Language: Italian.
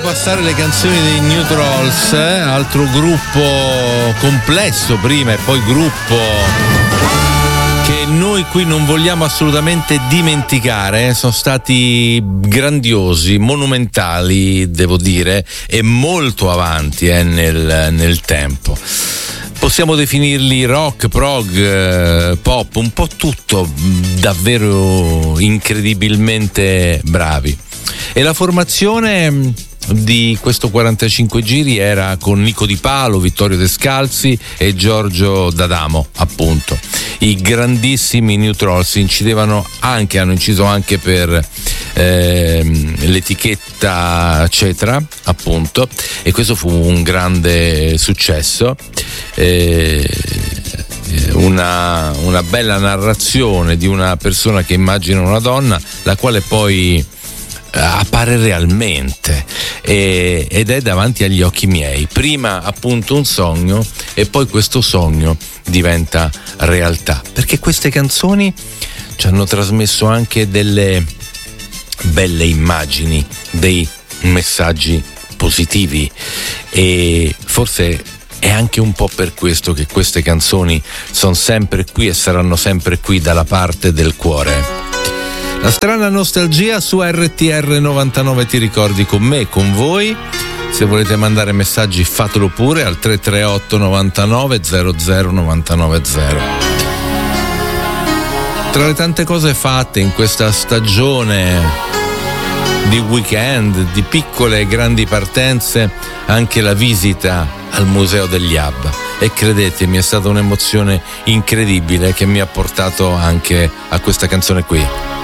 passare le canzoni dei New Trolls, altro gruppo complesso prima e poi gruppo che noi qui non vogliamo assolutamente dimenticare. Sono stati grandiosi, monumentali, devo dire, e molto avanti nel tempo. Possiamo definirli rock, prog, pop, un po' tutto, davvero incredibilmente bravi. E la formazione di questo 45 giri era con Nico Di Palo, Vittorio Descalzi e Giorgio D'Adamo, appunto. I grandissimi New Trolls hanno inciso anche per l'etichetta Cetra, appunto, e questo fu un grande successo. Una bella narrazione di una persona che immagina una donna, la quale poi appare realmente ed è davanti agli occhi miei. Prima appunto un sogno e poi questo sogno diventa realtà, perché queste canzoni ci hanno trasmesso anche delle belle immagini, dei messaggi positivi, e forse è anche un po' per questo che queste canzoni sono sempre qui e saranno sempre qui dalla parte del cuore. La strana nostalgia su RTR 99 ti ricordi con me, con voi. Se volete mandare messaggi fatelo pure al 338 99 00 990. Tra le tante cose fatte in questa stagione di weekend, di piccole e grandi partenze, anche la visita al Museo degli ABBA, e credetemi è stata un'emozione incredibile che mi ha portato anche a questa canzone qui.